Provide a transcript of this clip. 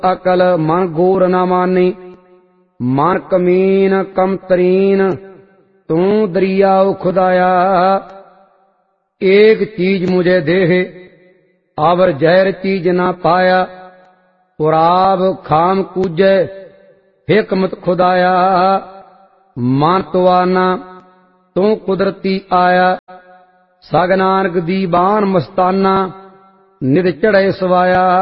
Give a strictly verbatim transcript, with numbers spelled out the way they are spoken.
अकल मन गोर न मानी। मन कमीन कम तरीन तू दरियाओ खुदाया। एक चीज मुझे देह आवर जहर चीज ना पाया। पुराब खाम कूजै हिकमत खुदाया। मन तुआना तू कुदरती आया। सग नानक दी बान मस्ताना निध चढ़े सवाया।